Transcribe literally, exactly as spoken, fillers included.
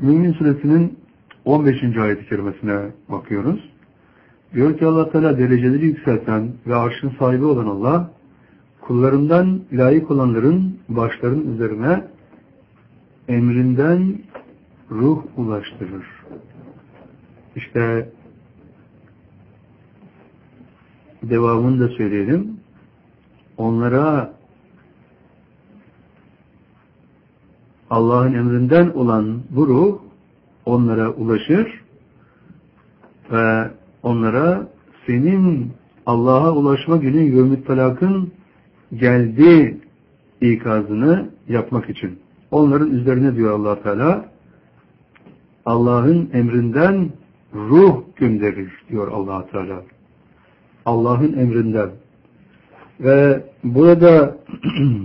Mümin Suresinin on beşinci ayet-i kerimesine bakıyoruz. Diyor ki Allah Teala dereceleri yükselten ve arşın sahibi olan Allah, kullarından layık olanların başların üzerine emrinden ruh ulaştırır. İşte devamını da söyleyelim. Onlara Allah'ın emrinden olan bu ruh onlara ulaşır ve onlara senin Allah'a ulaşma günü yevmü't talakın geldi ikazını yapmak için. Onların üzerine diyor Allah Teala Allah'ın emrinden ruh gönderir diyor Allah Teala. Allah'ın emrinden. Ve burada